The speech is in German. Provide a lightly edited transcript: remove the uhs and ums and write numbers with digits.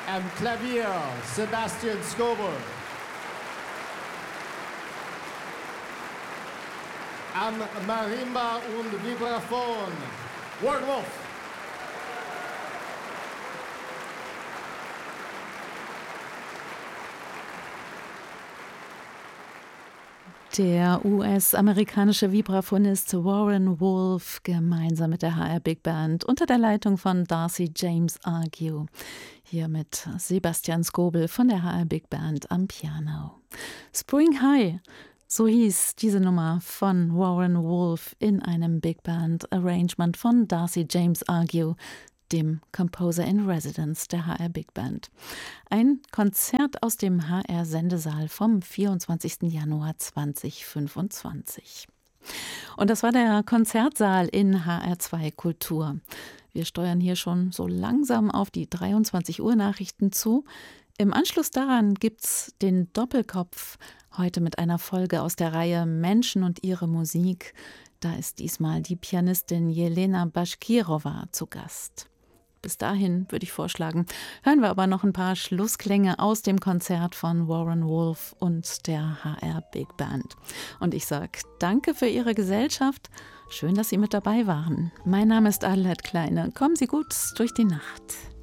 Am Klavier Sebastian Skobel. Am Marimba und Vibraphon Warren Wolf. Der US-amerikanische Vibraphonist Warren Wolf gemeinsam mit der HR Big Band unter der Leitung von Darcy James Argue. Hier mit Sebastian Skobel von der HR Big Band am Piano. Spring High, so hieß diese Nummer von Warren Wolf in einem Big Band Arrangement von Darcy James Argue, dem Composer in Residence der HR Big Band. Ein Konzert aus dem HR-Sendesaal vom 24. Januar 2025. Und das war der Konzertsaal in HR2 Kultur. Wir steuern hier schon so langsam auf die 23 Uhr Nachrichten zu. Im Anschluss daran gibt's den Doppelkopf, heute mit einer Folge aus der Reihe Menschen und ihre Musik. Da ist diesmal die Pianistin Jelena Baschkirova zu Gast. Bis dahin würde ich vorschlagen, hören wir aber noch ein paar Schlussklänge aus dem Konzert von Warren Wolf und der HR Big Band. Und ich sage danke für Ihre Gesellschaft. Schön, dass Sie mit dabei waren. Mein Name ist Adelheid Kleine. Kommen Sie gut durch die Nacht.